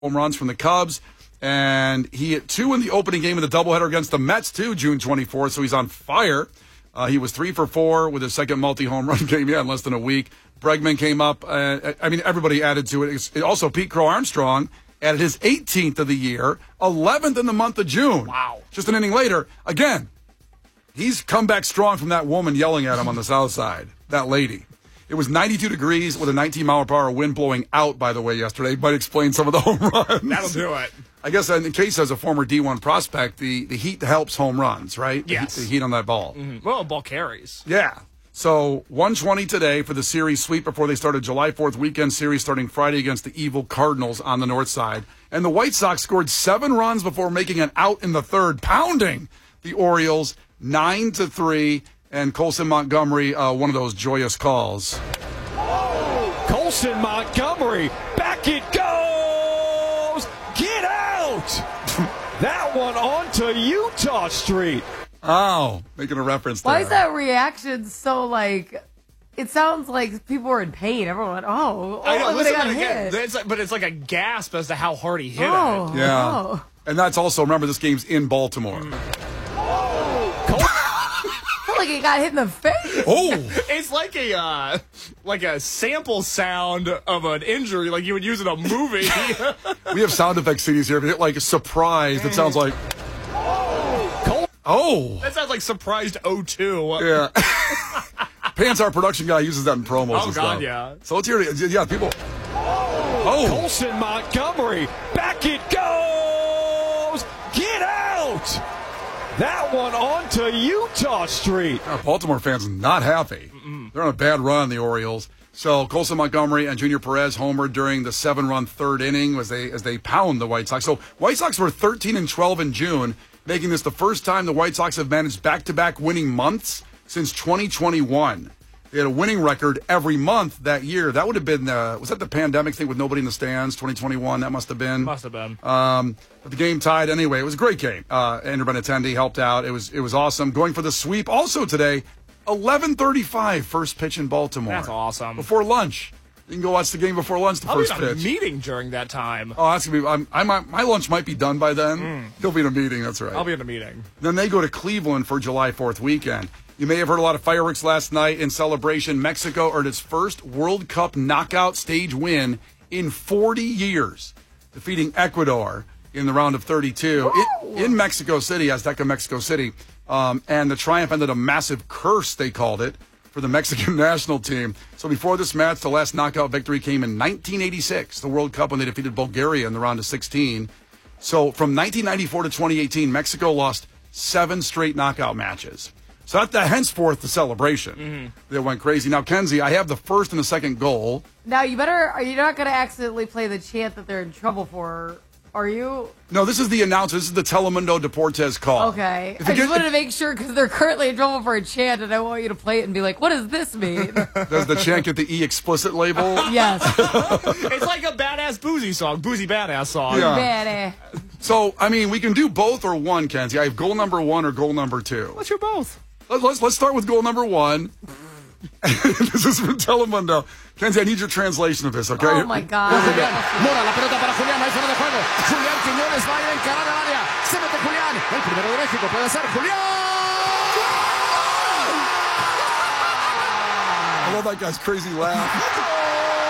home runs from the Cubs. And he hit 2 in the opening game of the doubleheader against the Mets, too, June 24th. So he's on fire. He was 3 for 4 with his second multi-home run game, in less than a week. Bregman came up. Everybody added to it. Also, Pete Crow Armstrong added his 18th of the year, 11th in the month of June. Wow. Just an inning later. Again, he's come back strong from that woman yelling at him on the south side, that lady. It was 92 degrees with a 19-mile-per-hour wind blowing out, by the way, yesterday. Might explain some of the home runs. That'll do it. I guess in case as a former D1 prospect, the heat helps home runs, right? Yes. The heat on that ball. Mm-hmm. Well, ball carries. Yeah. So 120 today for the series sweep before they start a July 4th weekend series starting Friday against the evil Cardinals on the north side. And the White Sox scored 7 runs before making an out in the third, pounding the Orioles 9-3. And Colson Montgomery, one of those joyous calls. Colson Montgomery, back it goes! Get out! That one onto Utah Street. Oh, making a reference there. Why is that reaction so like? It sounds like people were in pain. Everyone went, "Oh, I know, look, they got hit." It's like a gasp as to how hard he hit it. Yeah. Oh. And that's also, remember, this game's in Baltimore. Like he got hit in the face. Oh! It's like a sample sound of an injury, like you would use in a movie. We have sound effect CDs here. If you hit, like, surprised, it sounds like... Oh! That sounds like surprised O2. Yeah. Pants, our production guy, uses that in promos Oh, and God, stuff. yeah. So let's hear it. Yeah, people... Oh! Colson Montgomery, back it goes! Get out! That one onto Utah Street. Baltimore fans not happy. They're on a bad run, the Orioles. So Colson Montgomery and Junior Perez homered during the 7-run third inning as they pound the White Sox. So White Sox were 13-12 in June, making this the first time the White Sox have managed back-to-back winning months since 2021. They had a winning record every month that year. That would have been, was that the pandemic thing with nobody in the stands, 2021? That must have been. Must have been. But the game tied anyway. It was a great game. Andrew Benintendi helped out. It was awesome. Going for the sweep also today, 11:35 first pitch in Baltimore. That's awesome. Before lunch. You can go watch the game before lunch, the first I'll be in a pitch. meeting during that time. Oh, that's going to be, my lunch might be done by then. He'll be in a meeting, that's right. I'll be in a meeting. Then they go to Cleveland for July 4th weekend. You may have heard a lot of fireworks last night in celebration. Mexico earned its first World Cup knockout stage win in 40 years, defeating Ecuador in the round of 32 in Mexico City, Azteca, Mexico City. And the triumph ended a massive curse, they called it, for the Mexican national team. So before this match, the last knockout victory came in 1986, the World Cup, when they defeated Bulgaria in the round of 16. So from 1994 to 2018, Mexico lost 7 straight knockout matches. So that henceforth the celebration. They went crazy. Now, Kenzie, I have the first and the second goal. Now you're not going to accidentally play the chant that they're in trouble for, are you? No, this is the announcer. This is the Telemundo Deportes call. Okay. I just wanted to make sure because they're currently in trouble for a chant, and I want you to play it and be like, what does this mean? Does the chant get the E explicit label? Yes. It's like a badass boozy badass song. Yeah. So, I mean, we can do both or one, Kenzie. I have goal number 1 or goal number 2. Let's do both. Let's start with goal number 1. This is from Telemundo. Kenzie, I need your translation of this, okay? Oh, my God. Mora, la pelota para Julián, ahí fuera de juego. Julián Quiñones va a ir a encarar al área. Se mete Julián. El primero de México puede ser Julián. I love that guy's crazy laugh.